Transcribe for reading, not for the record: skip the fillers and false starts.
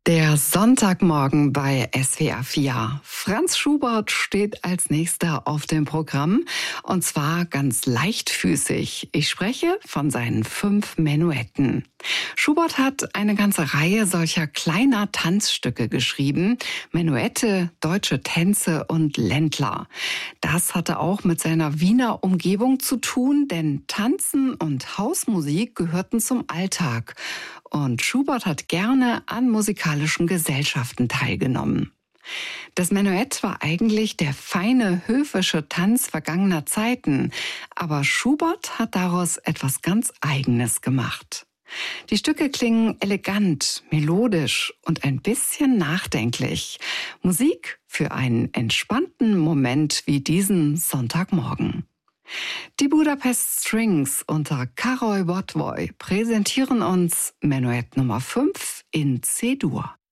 Der Sonntagmorgen bei SWR 4. Franz Schubert steht als nächster auf dem Programm und zwar ganz leichtfüßig. Ich spreche von seinen 5 Menuetten. Schubert hat eine ganze Reihe solcher kleiner Tanzstücke geschrieben. Menuette, deutsche Tänze und Ländler. Das hatte auch mit seiner Wiener Umgebung zu tun, denn Tanzen und Hausmusik gehörten zum Alltag. Und Schubert hat gerne an musikalischen Gesellschaften teilgenommen. Das Menuett war eigentlich der feine, höfische Tanz vergangener Zeiten, aber Schubert hat daraus etwas ganz Eigenes gemacht. Die Stücke klingen elegant, melodisch und ein bisschen nachdenklich. Musik für einen entspannten Moment wie diesen Sonntagmorgen. Die Budapest Strings unter Károly Botwoy präsentieren uns Menuett Nummer 5 in C-Dur.